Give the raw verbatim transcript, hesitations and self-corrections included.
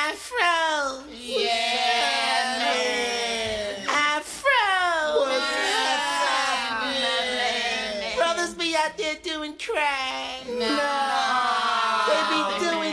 Afro. Yeah. Afro. What's happening? Brothers be out there doing crack. No. They be doing